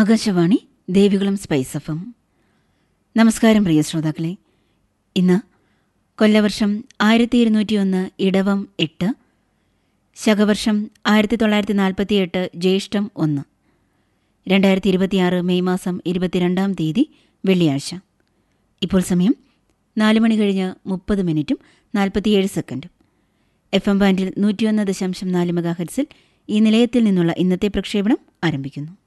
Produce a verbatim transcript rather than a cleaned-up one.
Akashvani Devikulam spice F M. നമസ്കാരം പ്രിയ ശ്രോതാക്കളെ. ഇന്ന് കൊല്ലവർഷം ആയിരത്തി ഇരുന്നൂറ്റി ഒന്ന് ഇടവം എട്ട്, ശകവർഷം ആയിരത്തി തൊള്ളായിരത്തി നാൽപ്പത്തി എട്ട് ജ്യേഷ്ഠം ഒന്ന്, രണ്ടായിരത്തി ഇരുപത്തിയാറ് മെയ് മാസം ഇരുപത്തിരണ്ടാം തീയതി വെള്ളിയാഴ്ച. ഇപ്പോൾ സമയം നാല് മണി കഴിഞ്ഞ് മുപ്പത് മിനിറ്റും നാൽപ്പത്തിയേഴ് സെക്കൻഡും. എഫ് എം ബാൻഡിൽ നൂറ്റിയൊന്ന് ദശാംശം നാല് മെഗാ ഹെർട്സിൽ ഈ നിലയത്തിൽ നിന്നുള്ള ഇന്നത്തെ പ്രക്ഷേപണം ആരംഭിക്കുന്നു.